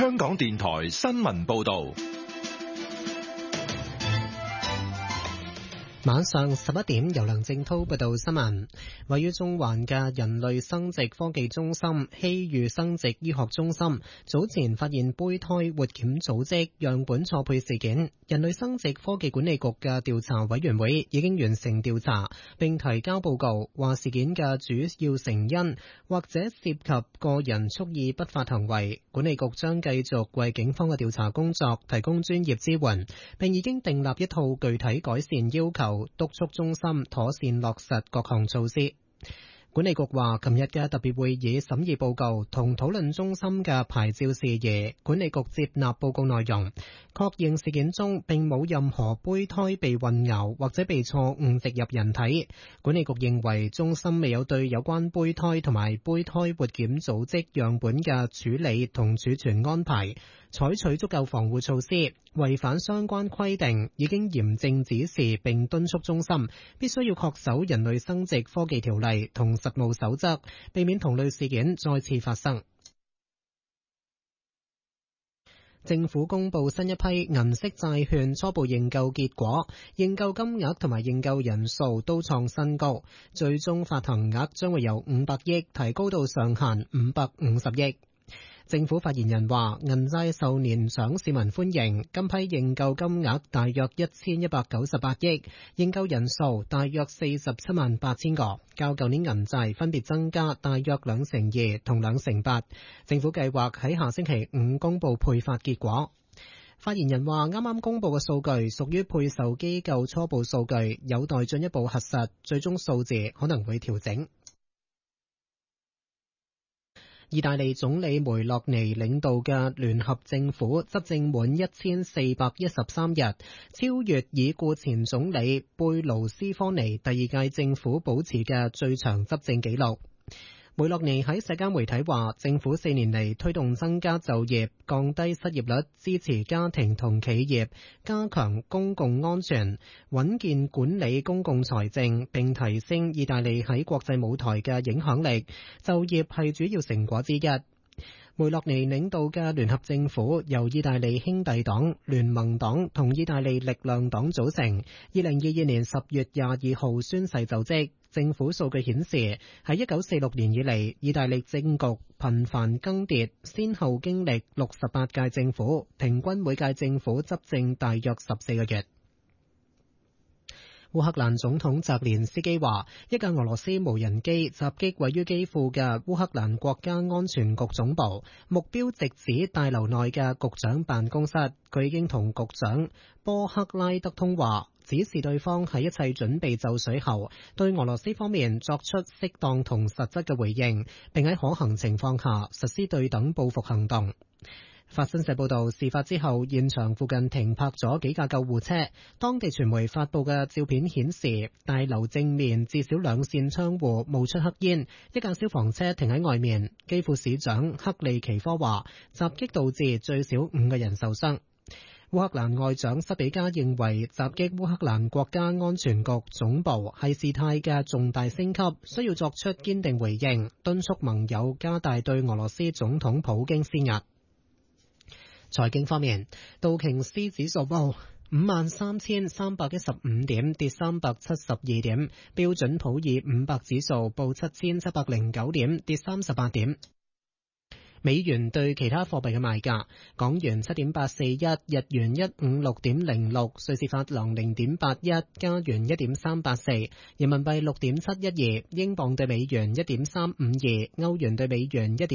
香港電台新聞報道。 晚上11點，由梁正濤報道新聞。位於中環嘅人類生殖科技中心希裕生殖醫學中心早前發現胚胎活檢組織樣本錯配事件，人類生殖科技管理局嘅調查委員會已經完成調查，並提交報告，話事件嘅主要成因或者涉及個人蓄意不法行為。管理局將繼續為警方嘅調查工作提供專業支援，並已經訂立一套具體改善要求，督促中心妥善落實各項措施。管理局話，琴日嘅特別會議審議報告同討論中心嘅牌照事宜，管理局接納報告內容，確認事件中並冇任何胚胎被混淆或者被錯誤植入人體。管理局認為中心未有對有關胚胎同埋胚胎活檢組織樣本嘅處理同儲存安排採取足夠防護措施，違反相關規定，已經嚴正指示並敦促中心必須要恪守人類生殖科技條例同實務守則，避免同類事件再次發生。政府公布新一批銀色債券初步認購結果，認購金額同埋認購人數都創新高，最終發行額將會由500億提高到上限550億。政府發言人話，銀債受年長市民歡迎，今批認購金額大約1198億，認購人數大約478000個，較舊年銀債分別增加大約2%同2%8%。政府計劃喺下星期5公布配發結果。發言人話，啱啱公布嘅數據屬於配售機構初步數據，有待進一步核實，最終數字可能會調整。意大利總理梅洛尼領導嘅聯合政府執政滿1413日，超越已故前總理貝盧斯科尼第二屆政府保持嘅最長執政紀錄。梅洛尼喺社交媒體話，政府4年嚟推動增加就業、降低失業率、支持家庭同企業、加強公共安全、穩健管理公共財政，並提升意大利喺國際舞台嘅影響力。就業係主要成果之一。梅洛尼領導嘅聯合政府由意大利兄弟黨、聯盟黨同意大利力量黨組成。2022年10月22號宣誓就職。政府數據顯示，喺1946年以嚟，意大利政局頻繁更迭，先後經歷68屆政府，平均每屆政府執政大約14個月。烏克蘭總統澤連斯基話，一架俄羅斯無人機襲擊位於基輔嘅烏克蘭國家安全局總部，目標直指大樓內嘅局長辦公室。佢已經同局長波克拉德通話，指示對方喺一切準備就緒後，對俄羅斯方面作出適當同實質嘅回應，並喺可行情況下實施對等報復行動。法新社報道，事發之後，現場附近停泊咗幾架救護車。當地傳媒發布嘅照片顯示，大樓正面至少2扇窗戶冒出黑煙，一架消防車停喺外面。基輔市長克利奇科話，襲擊導致最少5個人受傷。烏克蘭外長塞比加認為，襲擊烏克蘭國家安全局總部係事態嘅重大升級，需要作出堅定回應，敦促盟友加大對俄羅斯總統普京施壓。財經方面，道瓊斯指數報53,315點，跌372點；標準普爾500指數報7,709點，跌38點。美元對其他貨幣嘅賣價：港元7.841，日元156.06，瑞士法郎0.81，加元1.384，人民幣6.712，英鎊對美元1.352，歐元對美元1.。